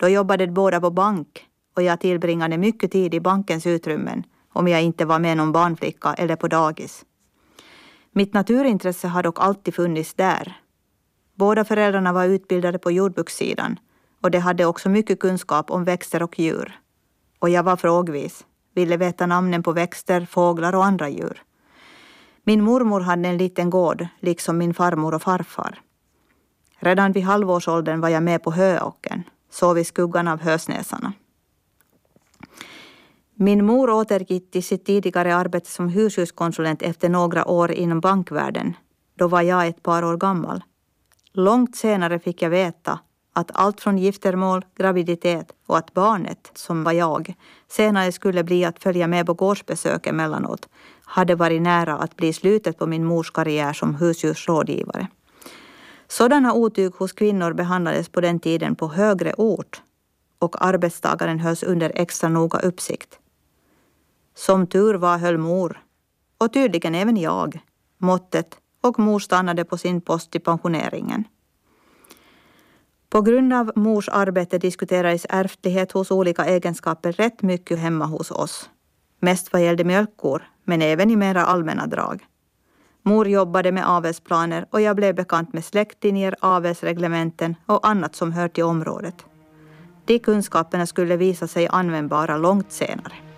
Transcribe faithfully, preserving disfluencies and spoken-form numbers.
Då jobbade de båda på bank och jag tillbringade mycket tid i bankens utrymmen om jag inte var med någon barnflicka eller på dagis. Mitt naturintresse har dock alltid funnits där. Båda föräldrarna var utbildade på jordbrukssidan och de hade också mycket kunskap om växter och djur. Och jag var frågvis, ville veta namnen på växter, fåglar och andra djur. Min mormor hade en liten gård, liksom min farmor och farfar. Redan vid halvårsåldern var jag med på höåkern, sov i skuggan av hösnäsarna. Min mor återgick till sitt tidigare arbete som hushuskonsulent efter några år inom bankvärlden. Då var jag ett par år gammal. Långt senare fick jag veta att allt från giftermål, graviditet och att barnet, som var jag, senare skulle bli att följa med på gårdsbesök emellanåt, hade varit nära att bli slutet på min mors karriär som husdjursrådgivare. Sådana otyg hos kvinnor behandlades på den tiden på högre ort och arbetstagaren hölls under extra noga uppsikt. Som tur var höll mor, och tydligen även jag, måttet och mor stannade på sin post till pensioneringen. På grund av mors arbete diskuterades ärftlighet hos olika egenskaper rätt mycket hemma hos oss. Mest vad gällde mjölkkor, men även i mera allmänna drag. Mor jobbade med avelsplaner och jag blev bekant med släktlinjer, avelsreglementen och annat som hör till området. De kunskaperna skulle visa sig användbara långt senare.